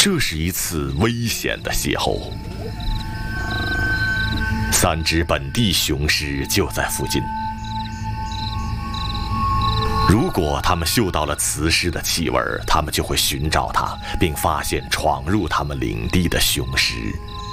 这是一次危险的邂逅。3只本地雄狮就在附近，如果他们嗅到了雌狮的气味，他们就会寻找它，并发现闯入他们领地的雄狮。